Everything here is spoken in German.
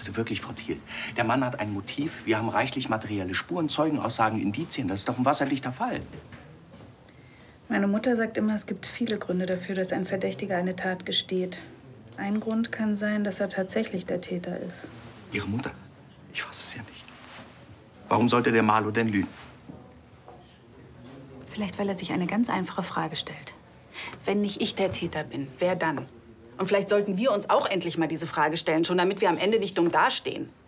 Also wirklich, Frau Thiel, der Mann hat ein Motiv. Wir haben reichlich materielle Spuren, Zeugenaussagen, Indizien. Das ist doch ein wasserdichter Fall. Meine Mutter sagt immer, es gibt viele Gründe dafür, dass ein Verdächtiger eine Tat gesteht. Ein Grund kann sein, dass er tatsächlich der Täter ist. Ihre Mutter? Ich fasse es ja nicht. Warum sollte der Marlow denn lügen? Vielleicht, weil er sich eine ganz einfache Frage stellt. Wenn nicht ich der Täter bin, wer dann? Und vielleicht sollten wir uns auch endlich mal diese Frage stellen, schon damit wir am Ende nicht dumm dastehen.